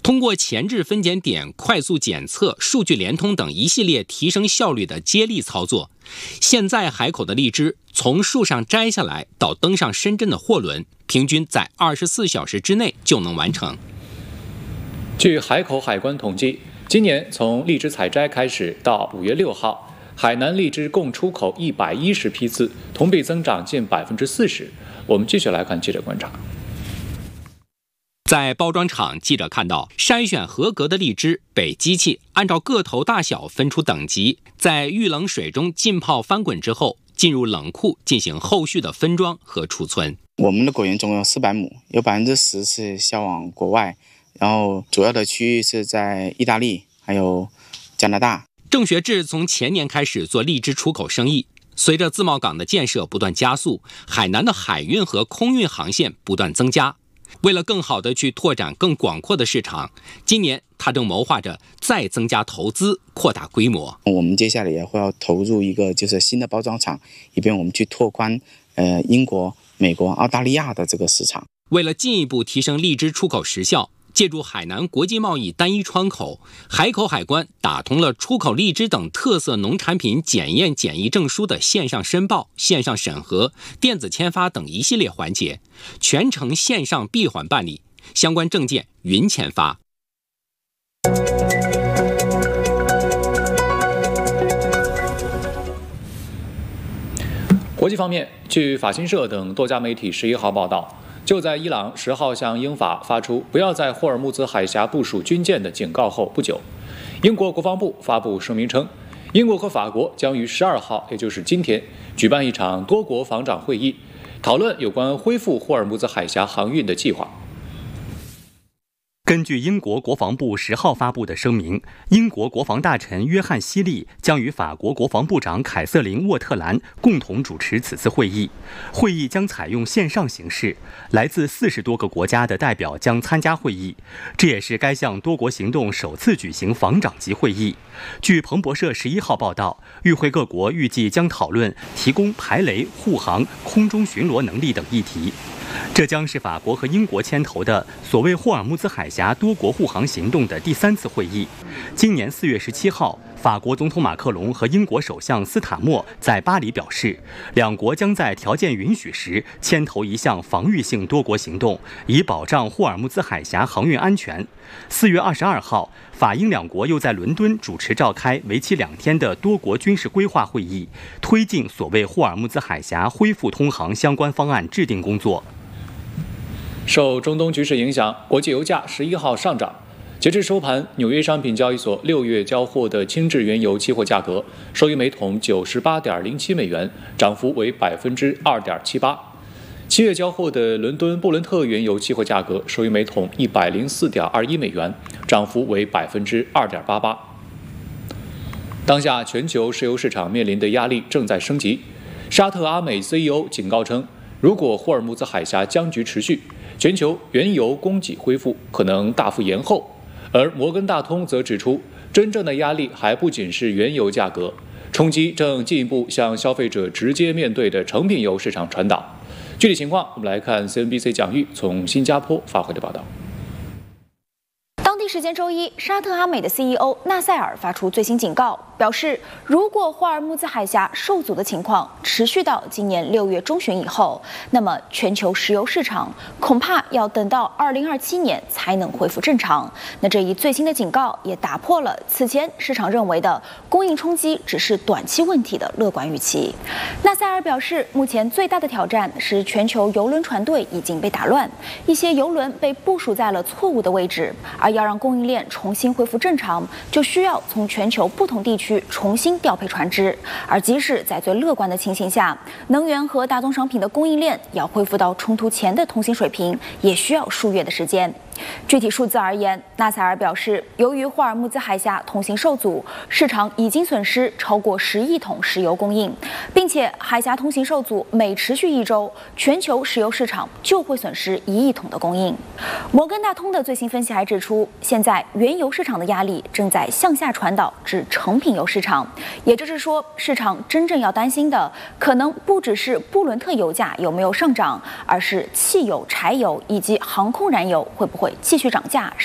通过前置分拣点、快速检测、数据联通等一系列提升效率的接力操作，现在海口的荔枝从树上摘下来到登上深圳的货轮，平均在24小时之内就能完成。 据海口海关统计，今年从荔枝采摘开始到5月6号，海南荔枝共出口110批次，同比增长近40%。我们继续来看记者观察。 在包装厂，记者看到筛选合格的荔枝被机器按照个头大小分出等级，在遇冷水中浸泡翻滚之后，进入冷库进行后续的分装和储存。 我们的果园总共有400亩，有10%是销往国外，然后主要的区域是在意大利还有加拿大。 郑学志从前年开始做荔枝出口生意，随着自贸港的建设不断加速，海南的海运和空运航线不断增加。为了更好地去拓展更广阔的市场，今年他正谋划着再增加投资，扩大规模。 我们接下来也会要投入一个就是新的包装厂，以便我们去拓宽英国、美国、澳大利亚的这个市场。 为了进一步提升荔枝出口时效，借助海南国际贸易单一窗口，海口海关打通了出口荔枝等特色农产品检验检疫证书的线上申报、线上审核、电子签发等一系列环节，全程线上闭环办理，相关证件云签发。 国际方面，据法新社等多家媒体11号报道，就在伊朗10号向英法发出不要在霍尔木兹海峡部署军舰的警告后不久，英国国防部发布声明称，英国和法国将于12号，也就是今天，举办一场多国防长会议，讨论有关恢复霍尔木兹海峡航运的计划。 根据英国国防部10号发布的声明，英国国防大臣约翰·希利将与法国国防部长凯瑟琳·沃特兰共同主持此次会议。会议将采用线上形式，来自40多个国家的代表将参加会议。这也是该项多国行动首次举行防长级会议。据彭博社11号报道，与会各国预计将讨论提供排雷、护航、空中巡逻能力等议题。这将是法国和英国牵头的所谓霍尔木兹海峡多国护航行动的第3次会议。今年4月17号，法国总统马克龙和英国首相斯塔默在巴黎表示，两国将在条件允许时牵头一项防御性多国行动，以保障霍尔木兹海峡航运安全。4月22号，法英两国又在伦敦主持召开为期2天的多国军事规划会议，推进所谓霍尔木兹海峡恢复通航相关方案制定工作。 受中东局势影响，国际油价11号上涨。截至收盘，纽约商品交易所6月交货的轻质原油期货价格收于每桶98.07美元，涨幅为2.78%。7月交货的伦敦布伦特原油期货价格收于每桶104.21美元，涨幅为2.88%。当下全球石油市场面临的压力正在升级。沙特阿美 CEO 警告称，如果霍尔木兹海峡僵局持续，全球原油供给恢复可能大幅延后。而摩根大通则指出，真正的压力还不仅是原油价格，冲击正进一步向消费者直接面对的成品油市场传导。具体情况，我们来看 CNBC 蒋玉从新加坡发回的报道。 当地时间周一，沙特阿美的 CEO 纳赛尔发出最新警告，表示如果霍尔木兹海峡受阻的情况持续到今年6月中旬以后，那么全球石油市场恐怕要等到2027年才能恢复正常。那这一最新的警告也打破了此前市场认为的供应冲击只是短期问题的乐观预期。纳赛尔表示，目前最大的挑战是全球邮轮船队已经被打乱，一些邮轮被部署在了错误的位置，而要让供应链重新恢复正常，就需要从全球不同地区重新调配船只。而即使在最乐观的情形下，能源和大宗商品的供应链要恢复到冲突前的通行水平，也需要数月的时间。具体数字而言，纳赛尔表示，由于霍尔木兹海峡通行受阻，市场已经损失超过10亿桶石油供应，并且海峡通行受阻每持续1周，全球石油市场就会损失1亿桶的供应。摩根大通的最新分析还指出，现在原油市场的压力正在向下传导至成品油市场，也就是说，市场真正要担心的可能不只是布伦特油价有没有上涨，而是汽油、柴油以及航空燃油会不会继续涨价。